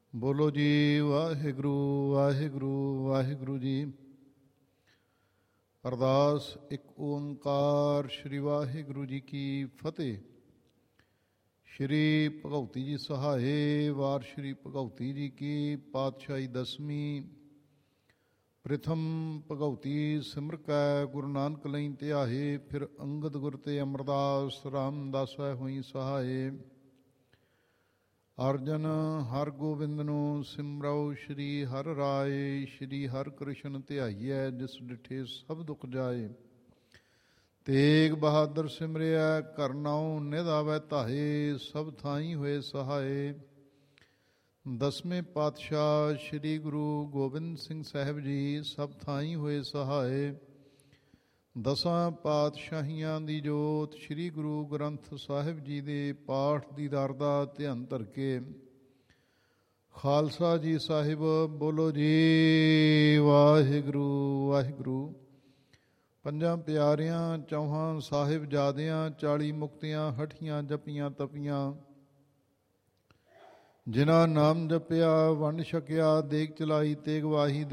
ਬੋਲੋ ਜੀ ਵਾਹਿਗੁਰੂ ਵਾਹਿਗੁਰੂ ਵਾਹਿਗੁਰੂ ਜੀ। ਅਰਦਾਸ ਇੱਕ ਓਂਕਾਰ ਸ੍ਰੀ ਵਾਹਿਗੁਰੂ ਜੀ ਕੀ ਫਤਿਹ। ਸ਼੍ਰੀ ਭਗਉਤੀ ਜੀ ਸਹਾਏ ਵਾਰ ਸ਼੍ਰੀ ਭਗਉਤੀ ਜੀ ਕੀ ਪਾਤਸ਼ਾਹੀ ਦਸਵੀਂ। ਪ੍ਰਥਮ ਭਗਉਤੀ ਸਿਮਰ ਕੈ ਗੁਰੂ ਨਾਨਕ ਲਈ ਧਿਆਏ, ਫਿਰ ਅੰਗਦ ਗੁਰ ਤੇ ਅਮਰਦਾਸ ਰਾਮਦਾਸੈ ਹੋਈ ਸਹਾਏ। ਅਰਜਨ ਹਰ ਗੋਬਿੰਦ ਨੂੰ ਸਿਮਰਉ, ਸ਼੍ਰੀ ਹਰਿ ਰਾਏ ਸ਼੍ਰੀ ਹਰਿ ਕ੍ਰਿਸ਼ਨ ਧਿਆਈਐ, ਜਿਸ ਡਿਠੇ ਸਭ ਦੁਖ ਜਾਏ। ਤੇਗ ਬਹਾਦਰ ਸਿਮਰਿਆ ਘਰ ਨਾਉ, ਨਿਧ ਆਵੈ ਧਾਏ, ਸਭ ਥਾਈ ਹੋਏ ਸਹਾਏ। ਦਸਵੇਂ ਪਾਤਸ਼ਾਹ ਸ਼੍ਰੀ ਗੁਰੂ ਗੋਬਿੰਦ ਸਿੰਘ ਸਾਹਿਬ ਜੀ ਸਭ ਥਾਈ ਹੋਏ ਸਹਾਏ। ਦਸਾਂ ਪਾਤਸ਼ਾਹੀਆਂ ਦੀ ਜੋਤ ਸ਼੍ਰੀ ਗੁਰੂ ਗ੍ਰੰਥ ਸਾਹਿਬ ਜੀ ਦੇ ਪਾਠ ਦੀਦਾਰ ਦਾ ਧਿਆਨ ਧਰ ਕੇ ਖਾਲਸਾ ਜੀ ਸਾਹਿਬ ਬੋਲੋ ਜੀ ਵਾਹਿਗੁਰੂ ਵਾਹਿਗੁਰੂ। ਪੰਜਾਂ ਪਿਆਰਿਆਂ ਚੌਹਾਂ ਸਾਹਿਬਜ਼ਾਦਿਆਂ 40 ਮੁਕਤੀਆਂ ਹਠੀਆਂ ਜਪੀਆਂ ਤਪੀਆਂ, ਜਿਨ੍ਹਾਂ ਨਾਮ ਜਪਿਆ ਵੰਡ ਛਕਿਆ ਦੇਗ ਚਲਾਈ ਤੇਗ ਵਾਹੀ।